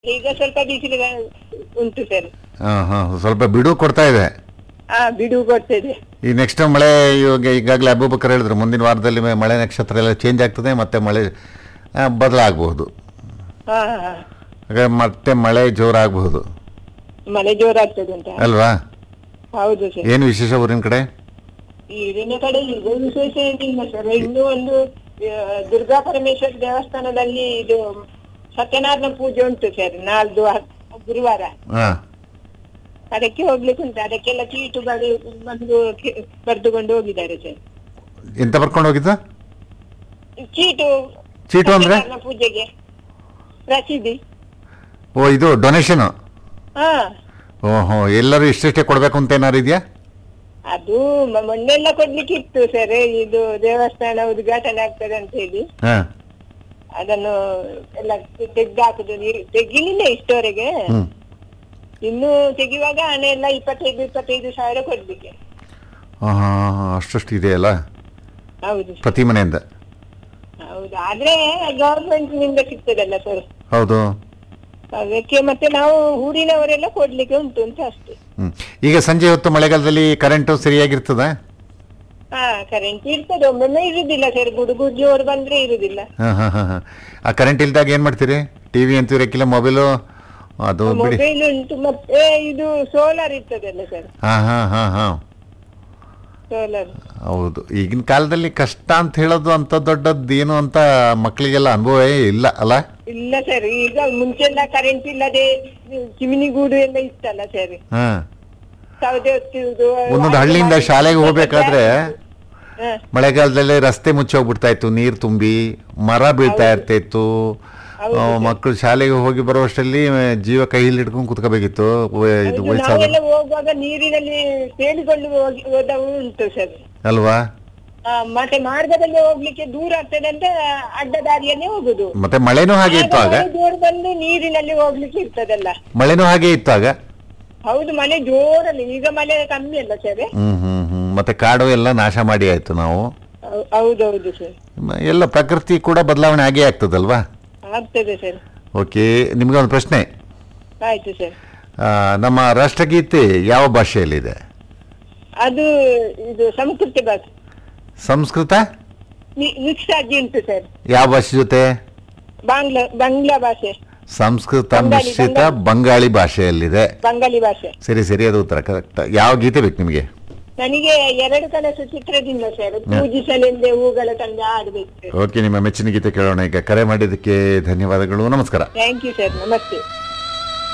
ಈಗ ಸ್ವಲ್ಪ ಬಿಸಿಲು ಉಂಟು ಸರ್. ಸ್ವಲ್ಪ ಬಿಡು ಕೊಡ್ತಾ ಇದೆ. ಬಿಡುವು ಕೊಡ್ತದೆ. ಈ ನೆಕ್ಸ್ಟ್ ಮಳೆ ಇವಾಗ ಈಗಾಗಲೇ ಅಬೂಬಕರ್ ಹೇಳಿದ್ರು ಮುಂದಿನ ವಾರದಲ್ಲಿ ಮಳೆ ನಕ್ಷತ್ರ ಎಲ್ಲ ಚೇಂಜ್ ಆಗ್ತದೆ, ಮತ್ತೆ ಮಳೆ ಬದಲಾಗಬಹುದು. ಮತ್ತೆ ಮಳೆ ಜೋರಾಗಬಹುದು. ಮಳೆ ಜೋರಾಗ್ತದೆ ಅಂತ ಅಲ್ವಾ? ಹೌದು ಸರ್. ಏನು ವಿಶೇಷ ಊರಿನ ಕಡೆ? ಈಗಿನ ಕಡೆ ಈಗ ವಿಶೇಷ ಏನಿಲ್ಲ ಸರ್. ಇನ್ನೂ ಒಂದು ದುರ್ಗಾ ಪರಮೇಶ್ವರಿ ದೇವಸ್ಥಾನದಲ್ಲಿ ಇದು ಸತ್ಯನಾರಾಯಣ ಪೂಜೆ ಉಂಟು ಸರ್, ನಾಳ್ದು ಗುರುವಾರ. ಅದಕ್ಕೆ ಹೋಗ್ಲಿಕ್ಕೆ ಉಂಟು. ಅದಕ್ಕೆಲ್ಲ ಚೀಟುಗಳು ಬಂದು ಬರೆದುಕೊಂಡು ಹೋಗಿದ್ದಾರೆ ಸರ್. ಎಂತ ಬರ್ಕೊಂಡು ಹೋಗಿದ್ದ? ಚೀಟು ಅಂದ್ರೆ ಪೂಜೆಗೆ ರಸೀದಿ. ಓ, ಇದು ಡೊನೇಷನ್. ಓಹೋ, ಎಲ್ಲರೂ ಇಷ್ಟೇ ಕೊಡ್ಬೇಕು ಅಂತ ಏನಾರು ಇದೆಯಾ? ಅದು ಮೊನ್ನೆಲ್ಲ ಕೊಡ್ಲಿಕ್ಕೆ ಇತ್ತು ಸರ್. ಇದು ದೇವಸ್ಥಾನ ಉದ್ಘಾಟನೆ ಆಗ್ತದೆ ಅಂತ ಹೇಳಿ ಅದನ್ನು ಎಲ್ಲ ತೆಗ್ದಾಕುದು. ತೆಗಿಲಿಲ್ಲ ಇಷ್ಟವರೆಗೆ. ಇನ್ನು ತೆಗಿವಾಗ ಹಣ ಎಲ್ಲ 25 ಸಾವಿರ ಕೊಡ್ಲಿಕ್ಕೆ. ಅಷ್ಟು ಇದೆಯಲ್ಲ? ಹೌದು, ಪ್ರತಿ ಮನೆಯಿಂದ. ಹೌದು, ಆದ್ರೆ ಗವರ್ಮೆಂಟ್ ನಿಂದ ಸಿಗ್ತದಲ್ಲ ಸರ್. ಹೌದು, ಅದಕ್ಕೆ ಮತ್ತೆ ನಾವು ಊರಿನವರೆಲ್ಲ ಕೊಡ್ಲಿಕ್ಕೆ ಉಂಟು ಅಂತ ಅಷ್ಟೇ. ಈಗ ಸಂಜೆ ಹೊತ್ತು ಮಳೆಗಾಲದಲ್ಲಿ ಕರೆಂಟ್ ಸರಿಯಾಗಿರ್ತದ? ಕರೆಂಟ್ ಇರ್ತದೆ, ಒಮ್ಮೊಮ್ಮೆ ಇರುದಿಲ್ಲ ಸರ್. ಗುಡುಗು ಜೋರು ಬಂದ್ರೆ ಇರುದಿಲ್ಲ. ಆ ಕರೆಂಟ್ ಇಲ್ದಾಗ ಏನ್ ಮಾಡ್ತೀರಿ? ಟಿವಿ ಅಂತೂ ಇರಕ್ಕಿಲ್ಲ, ಮೊಬೈಲು ಅದು ಬಿಡಿ. ಮೊಬೈಲ್ ಉಂಟು, ಮತ್ತೆ ಇದು ಸೋಲಾರ್ ಇರ್ತದಲ್ಲ ಸರ್. ಸೋಲಾರ್. ಹೌದು, ಈಗಿನ ಕಾಲದಲ್ಲಿ ಕಷ್ಟ ಅಂತ ಹೇಳೋದು ಅಂತ ದೊಡ್ಡದ್ದು ಏನು ಅಂತ ಮಕ್ಕಳಿಗೆಲ್ಲ ಅನುಭವವೇ ಇಲ್ಲ ಅಲ್ಲ? ಇಲ್ಲ ಸರ್. ಈಗ ಮುಂಚೆಲ್ಲ ಕರೆಂಟ್ ಇಲ್ಲದೆ ಚಿಮಿನಿ ಗೂಡು ಎಲ್ಲ ಇತ್ತಲ್ಲ ಸರ್. ಸೌದೆ ಹೊತ್ತಿರುವುದು. ಒಂದೊಂದು ಹಳ್ಳಿಯಿಂದ ಶಾಲೆಗೆ ಹೋಗ್ಬೇಕಾದ್ರೆ ಮಳೆಗಾಲದಲ್ಲಿ ರಸ್ತೆ ಮುಚ್ಚಿ ಹೋಗ್ಬಿಡ್ತಾ ಇತ್ತು, ನೀರು ತುಂಬಿ ಮರ ಬೀಳ್ತಾ ಇರ್ತಾ ಇತ್ತು. ಮಕ್ಕಳು ಶಾಲೆಗೆ ಹೋಗಿ ಬರುವಷ್ಟರಲ್ಲಿ ಜೀವ ಕೈಯಲ್ಲಿ ಹಿಡ್ಕೊಂಡು ಕುತ್ಕೋಬೇಕಿತ್ತು. ನಾವೆಲ್ಲ ಹೋಗುವಾಗ ನೀರಿನಲ್ಲಿ ತೇಲಿಕೊಂಡು ಹೋದವು ಉಂಟು ಸರ್. ಅಲ್ವಾ? ಮತ್ತೆ ಮಾರ್ಗದಲ್ಲಿ ಹೋಗ್ಲಿಕ್ಕೆ ದೂರ ಆಗ್ತದೆ ಅಂತ ಅಡ್ಡ ದಾರಿಯನ್ನೇ ಹೋಗುದು. ಮತ್ತೆ ಮಳೆನೂ ಹಾಗೆ ಇತ್ತು ಆಗ. ದೂರ ಬಂದು ನೀರಿನಲ್ಲಿ ಹೋಗ್ಲಿಕ್ಕೆ ಇರ್ತದಲ್ಲ. ಮಳೆನೂ ಹಾಗೆ ಇತ್ತು ಆಗ. ಹೌದು, ಮಳೆ ಜೋರಲ್ಲಿ. ಈಗ ಮಳೆ ಕಮ್ಮಿ ಅಲ್ಲ ಸರ್. ಮತ್ತೆ ಕಾಡು ಎಲ್ಲ ನಾಶ ಮಾಡಿ ಆಯ್ತು ನಾವು. ಹೌದೌದು ಸರ್. ಎಲ್ಲ ಪ್ರಕೃತಿ ಕೂಡ ಬದಲಾವಣೆ ಆಗೇ ಆಗ್ತದಲ್ವಾ? ಆಗ್ತದೆ ಸರ್. ಓಕೆ, ನಿಮ್ಗೆ ಒಂದು ಪ್ರಶ್ನೆ. ಆಯ್ತು ಸರ್. ನಮ್ಮ ರಾಷ್ಟ್ರಗೀತೆ ಯಾವ ಭಾಷೆಯಲ್ಲಿದೆ? ಅದು ಇದು ಸಂಸ್ಕೃತ ಭಾಷೆ. ಸಂಸ್ಕೃತ ಮಿಕ್ಸ್ ಆಗಿ ಉಂಟು ಸರ್. ಯಾವ ಭಾಷೆ ಜೊತೆ? ಬಾಂಗ್ಲಾ ಭಾಷೆ. ಸಂಸ್ಕೃತ ಮಿಶ್ರಿತ ಬಂಗಾಳಿ ಭಾಷೆಯಲ್ಲಿದೆ. ಬಂಗಾಳಿ ಭಾಷೆ. ಸರಿ, ಅದು ಉತ್ತರ ಕರೆಕ್ಟ್. ಯಾವ ಗೀತೆ ಬೇಕು ನಿಮಗೆ? ನನಗೆ 2 ಕನಸು ಚಿತ್ರದಿಂದ ಸರ್, ಪೂಜಿಸಲೆಂದೇ ಹೂಗಳ ತಂದೆ ಆಡಬೇಕು. ಓಕೆ, ನಿಮ್ಮ ಮೆಚ್ಚಿನ ಗೀತೆ ಕೇಳೋಣ. ಈಗ ಕರೆ ಮಾಡಿದ್ದಕ್ಕೆ ಧನ್ಯವಾದಗಳು, ನಮಸ್ಕಾರ. ಥ್ಯಾಂಕ್ ಯು ಸರ್, ನಮಸ್ತೆ.